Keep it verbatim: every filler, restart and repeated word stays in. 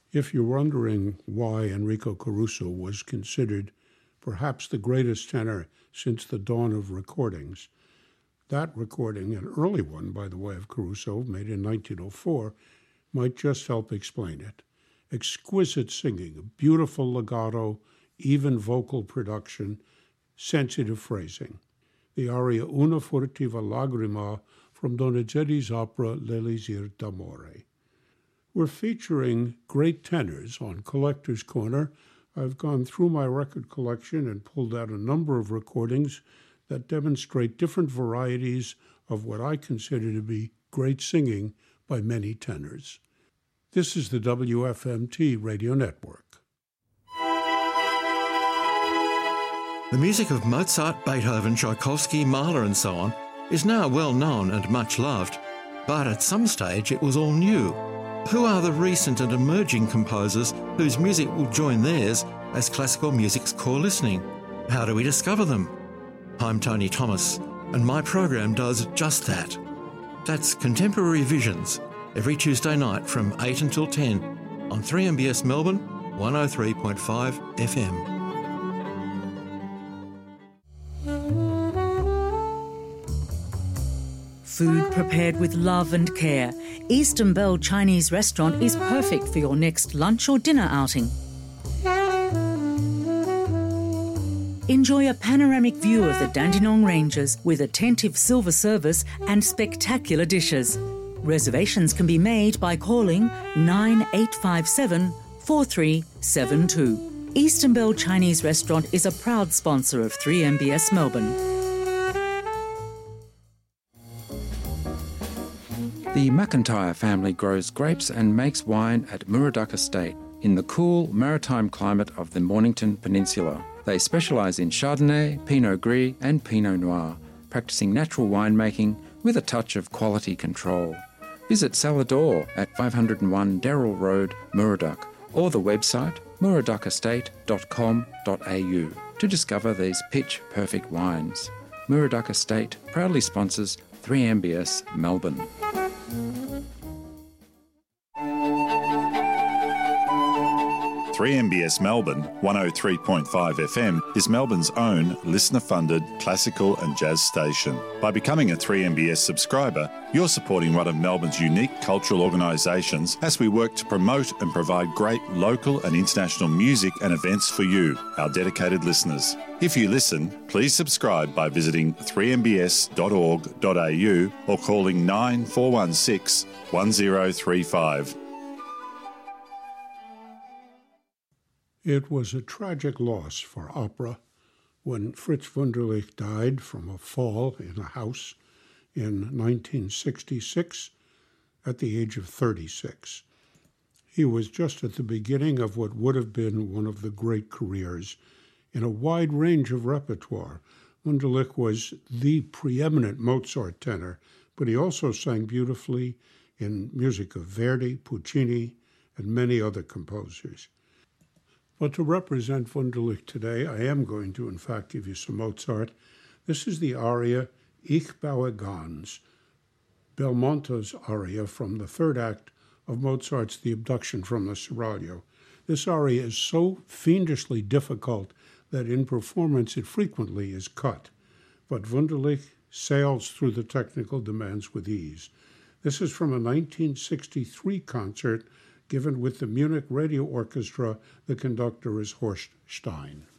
If you're wondering why Enrico Caruso was considered perhaps the greatest tenor since the dawn of recordings, that recording, an early one, by the way, of Caruso, made in nineteen oh four, might just help explain it. Exquisite singing, beautiful legato, even vocal production, sensitive phrasing. The aria Una furtiva lagrima from Donizetti's opera L'Elisir d'Amore. We're featuring great tenors on Collector's Corner. I've gone through my record collection and pulled out a number of recordings that demonstrate different varieties of what I consider to be great singing by many tenors. This is the W F M T Radio Network. The music of Mozart, Beethoven, Tchaikovsky, Mahler and so on is now well known and much loved, but at some stage it was all new. Who are the recent and emerging composers whose music will join theirs as classical music's core listening? How do we discover them? I'm Tony Thomas, and my program does just that. That's Contemporary Visions, every Tuesday night from eight until ten on three M B S Melbourne, one oh three point five F M. Food prepared with love and care, Eastern Belle Chinese Restaurant is perfect for your next lunch or dinner outing. Enjoy a panoramic view of the Dandenong Ranges with attentive silver service and spectacular dishes. Reservations can be made by calling nine eight five seven, four three seven two. Eastern Belle Chinese Restaurant is a proud sponsor of three M B S Melbourne. The McIntyre family grows grapes and makes wine at Muraduck Estate in the cool maritime climate of the Mornington Peninsula. They specialise in Chardonnay, Pinot Gris and Pinot Noir, practising natural winemaking with a touch of quality control. Visit Salador at five oh one Darrell Road, Muraduck, or the website muraduck estate dot com dot a u to discover these pitch-perfect wines. Muraduck Estate proudly sponsors three M B S Melbourne. three M B S Melbourne, one oh three point five F M, is Melbourne's own listener-funded classical and jazz station. By becoming a three M B S subscriber, you're supporting one of Melbourne's unique cultural organisations as we work to promote and provide great local and international music and events for you, our dedicated listeners. If you listen, please subscribe by visiting three m b s dot org dot a u or calling nine four one six, one oh three five. It was a tragic loss for opera when Fritz Wunderlich died from a fall in a house in nineteen sixty-six at the age of thirty-six. He was just at the beginning of what would have been one of the great careers in a wide range of repertoire. Wunderlich was the preeminent Mozart tenor, but he also sang beautifully in music of Verdi, Puccini, and many other composers. But to represent Wunderlich today, I am going to, in fact, give you some Mozart. This is the aria Ich baue ganz, Belmonte's aria from the third act of Mozart's The Abduction from the Seraglio. This aria is so fiendishly difficult that in performance it frequently is cut, but Wunderlich sails through the technical demands with ease. This is from a nineteen sixty-three concert given with the Munich Radio Orchestra. The conductor is Horst Stein.